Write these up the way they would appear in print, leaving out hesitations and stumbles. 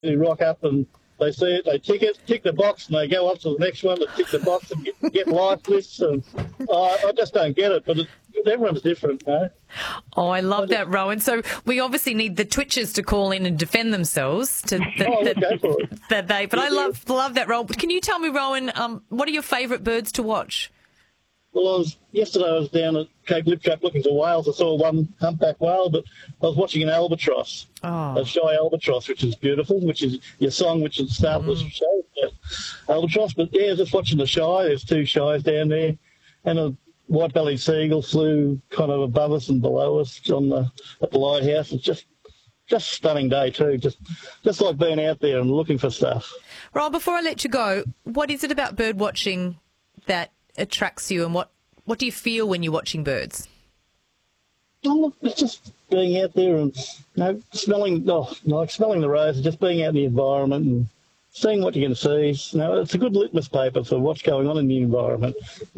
They rock up and they see it, they tick the box, and they go up to the next one to tick the box and get life lists. And I just don't get it, but everyone's different, you know. Oh, I love that, Rowan. So we obviously need the twitchers to call in and defend themselves. Go for it. But I love that, Rowan. Can you tell me, Rowan, what are your favourite birds to watch? Well, yesterday I was down at Cape Liptrap looking for whales. I saw one humpback whale, but I was watching an albatross, a shy albatross, which is beautiful, which is your song, which is the start of the show, albatross. But, yeah, just watching the shy. There's two shies down there, and a white-bellied seagull flew kind of above us and below us at the lighthouse. It's just a stunning day too, just like being out there and looking for stuff. Rob, before I let you go, what is it about bird watching that attracts you, and what do you feel when you're watching birds? Oh, it's just being out there and smelling the roses, just being out in the environment and seeing what you can see. It's a good litmus paper for what's going on in the environment.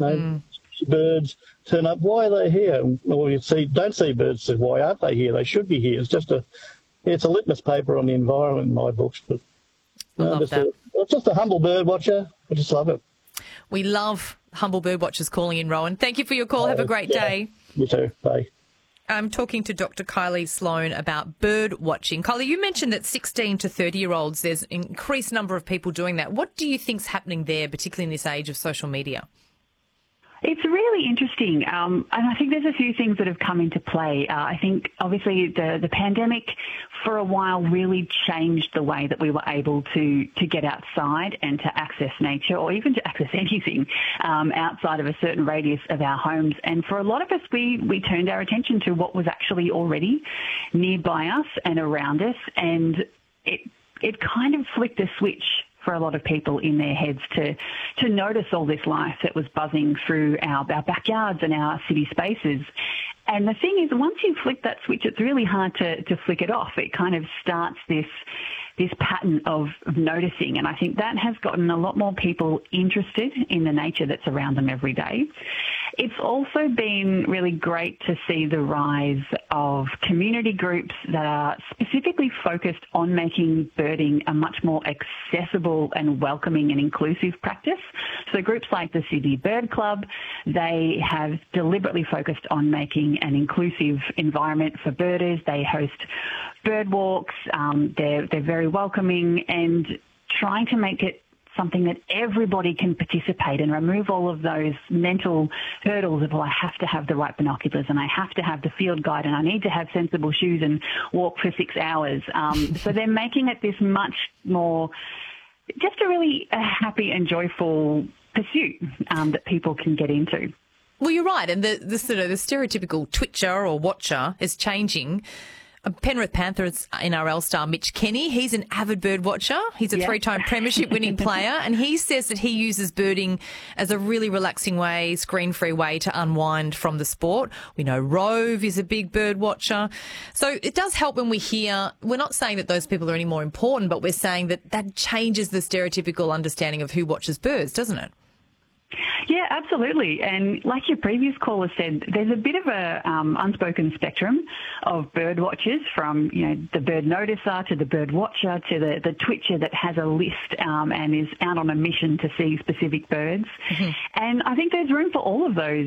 Birds turn up. Why are they here? Or don't see birds. So why aren't they here? They should be here. It's just it's a litmus paper on the environment in my books. But I love that. I'm just a humble bird watcher. I just love it. We love humble bird watchers calling in, Rowan. Thank you for your call. Have a great day. You too. Bye. I'm talking to Dr. Kylie Sloan about bird watching. Kylie, you mentioned that 16 to 30-year-olds, there's an increased number of people doing that. What do you think's happening there, particularly in this age of social media? It's really interesting, and I think there's a few things that have come into play. I think, obviously, the pandemic for a while really changed the way that we were able to get outside and to access nature, or even to access anything outside of a certain radius of our homes. And for a lot of us, we turned our attention to what was actually already nearby us and around us, and it kind of flicked a switch for a lot of people in their heads to notice all this life that was buzzing through our backyards and our city spaces. And the thing is, once you flick that switch, it's really hard to flick it off. It kind of starts this pattern of noticing. And I think that has gotten a lot more people interested in the nature that's around them every day. It's also been really great to see the rise of community groups that are specifically focused on making birding a much more accessible and welcoming and inclusive practice. So groups like the Sydney Bird Club, they have deliberately focused on making an inclusive environment for birders. They host bird walks. They're very welcoming and trying to make it something that everybody can participate and remove all of those mental hurdles of, well, I have to have the right binoculars and I have to have the field guide and I need to have sensible shoes and walk for 6 hours. So they're making it this much more, just a really happy and joyful pursuit that people can get into. Well, you're right, and the stereotypical twitcher or watcher is changing. Penrith Panthers NRL star Mitch Kenny, he's an avid bird watcher. He's a three-time premiership winning player, and he says that he uses birding as a really relaxing way, screen-free way to unwind from the sport. We know Rove is a big bird watcher. So it does help when we hear, we're not saying that those people are any more important, but we're saying that changes the stereotypical understanding of who watches birds, doesn't it? Yeah, absolutely. And like your previous caller said, there's a bit of a unspoken spectrum of bird watchers, from the bird noticer to the bird watcher to the twitcher that has a list and is out on a mission to see specific birds. Mm-hmm. And I think there's room for all of those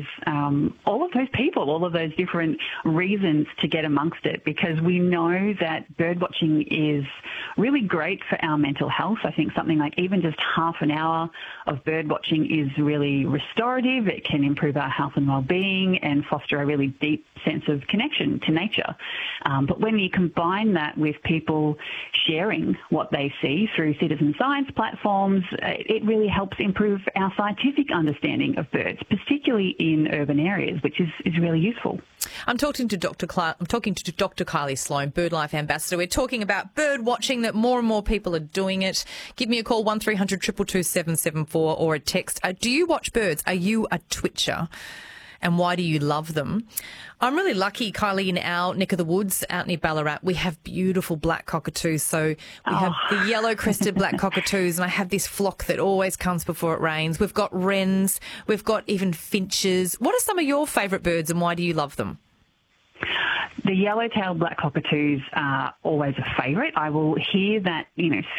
people, all of those different reasons to get amongst it, because we know that bird watching is really great for our mental health. I think something like even just half an hour of bird watching is really restorative. It can improve our health and well-being and foster a really deep sense of connection to nature. But when you combine that with people sharing what they see through citizen science platforms, it really helps improve our scientific understanding of birds, particularly in urban areas, which is really useful. I'm talking to Dr. Kylie Sloan, BirdLife Ambassador. We're talking about bird watching, that more and more people are doing it. Give me a call, 1300 222 774, or a text. Do you watch birds? Are you a twitcher? And why do you love them? I'm really lucky, Kylie, in our neck of the woods out near Ballarat, we have beautiful black cockatoos. So we have the yellow-crested black cockatoos, and I have this flock that always comes before it rains. We've got wrens. We've got even finches. What are some of your favourite birds, and why do you love them? The yellow-tailed black cockatoos are always a favourite. I will hear that,